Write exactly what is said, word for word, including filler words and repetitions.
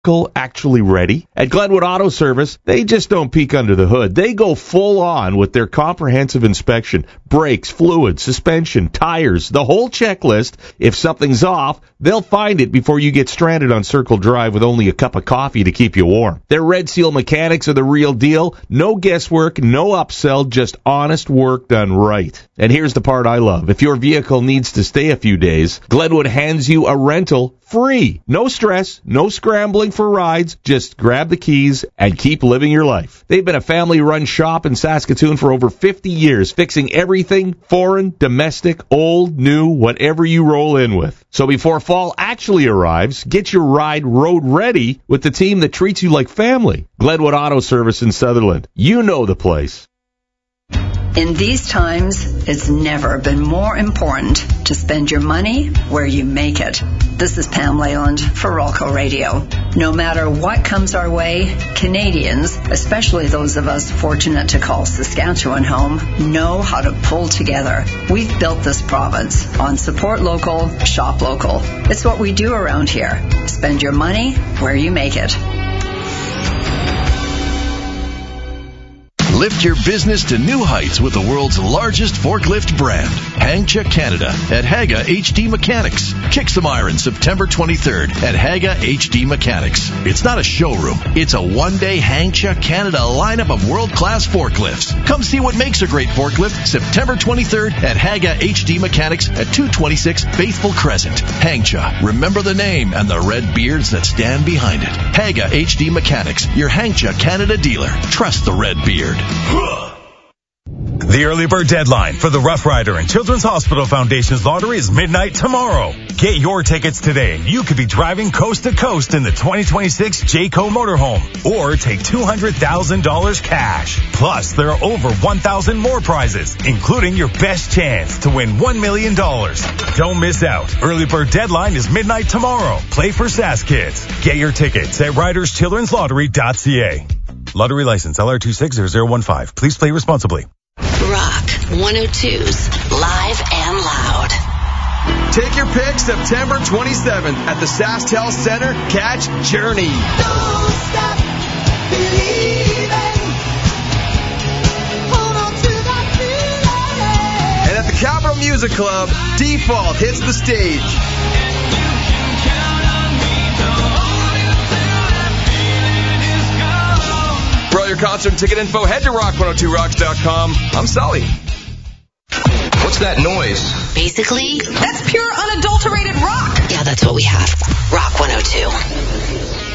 actually ready? At Glenwood Auto Service, they just don't peek under the hood. They go full on with their comprehensive inspection. Brakes, fluid, suspension, tires, the whole checklist. If something's off, they'll find it before you get stranded on Circle Drive with only a cup of coffee to keep you warm. Their Red Seal mechanics are the real deal. No guesswork, no upsell, just honest work done right. And here's the part I love. If your vehicle needs to stay a few days, Glenwood hands you a rental free. No stress, no scrambling for rides. Just grab the keys and keep living your life. They've been a family-run shop in Saskatoon for over fifty years, fixing everything foreign, domestic, old, new, whatever you roll in with. So before fall actually arrives, get your ride road ready with the team that treats you like family. Glenwood Auto Service in Sutherland. You know the place. In these times, it's never been more important to spend your money where you make it. This is Pam Leyland for Rolco Radio. No matter what comes our way, Canadians, especially those of us fortunate to call Saskatchewan home, know how to pull together. We've built this province on support local, shop local. It's what we do around here. Spend your money where you make it. Lift your business to new heights with the world's largest forklift brand, Hangcha Canada at Haga H D Mechanics. Kick some iron September twenty-third at Haga H D Mechanics. It's not a showroom. It's a one-day Hangcha Canada lineup of world-class forklifts. Come see what makes a great forklift September twenty-third at Haga H D Mechanics at two twenty-six Faithful Crescent. Hangcha. Remember the name and the red beards that stand behind it. Haga H D Mechanics, your Hangcha Canada dealer. Trust the red beard. The early bird deadline for the Rough Rider and Children's Hospital Foundation's lottery is midnight tomorrow. Get your tickets today and you could be driving coast to coast in the twenty twenty-six Jayco motorhome or take two hundred thousand dollars cash. Plus, there are over one thousand more prizes, including your best chance to win one million dollars. Don't miss out. Early bird deadline is midnight tomorrow. Play for Sask Kids. Get your tickets at riders children's lottery dot c a. Lottery license L R two six zero zero one five. Please play responsibly. Rock one oh two's Live and Loud. Take your pick September twenty-seventh at the SaskTel Center. Catch Journey. Don't stop believing. Hold on to that feeling. And at the Capitol Music Club, Default hits the stage. For all your concert ticket info, head to rock one oh two rocks dot com. I'm Sully. What's that noise? Basically, that's pure unadulterated rock. Yeah, that's what we have. Rock one oh two.